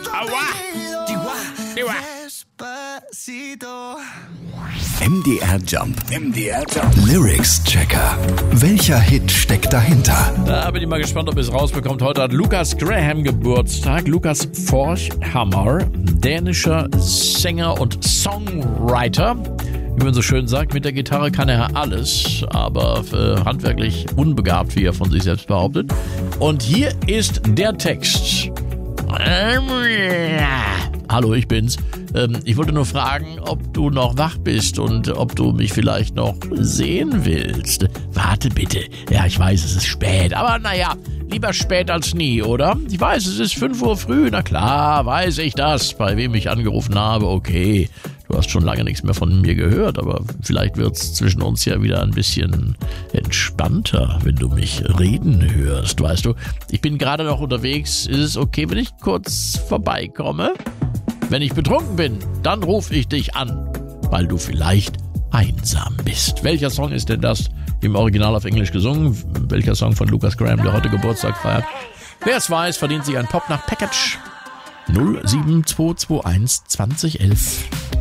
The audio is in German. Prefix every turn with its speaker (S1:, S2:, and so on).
S1: MDR Jump. Lyrics Checker. Welcher Hit steckt dahinter?
S2: Da bin ich mal gespannt, ob ihr es rausbekommt. Heute hat Lukas Graham Geburtstag. Lukas Forchhammer, dänischer Sänger und Songwriter. Wie man so schön sagt, mit der Gitarre kann er alles, aber handwerklich unbegabt, wie er von sich selbst behauptet. Und hier ist der Text. Hallo, ich bin's. Ich wollte nur fragen, ob du noch wach bist und ob du mich vielleicht noch sehen willst. Warte bitte. Ja, ich weiß, es ist spät, aber naja, lieber spät als nie, oder? Ich weiß, es ist 5 Uhr früh. Na klar, weiß ich das, bei wem ich angerufen habe. Okay, du hast schon lange nichts mehr von mir gehört, aber vielleicht wird's zwischen uns ja wieder ein bisschen entspannter, wenn du mich reden hörst, weißt du? Ich bin gerade noch unterwegs. Ist es okay, wenn ich kurz vorbeikomme? Wenn ich betrunken bin, dann rufe ich dich an, weil du vielleicht einsam bist. Welcher Song ist denn das? Im Original auf Englisch gesungen. Welcher Song von Lukas Graham, der heute Geburtstag feiert? Wer es weiß, verdient sich ein Pop nach Package 07221 2011.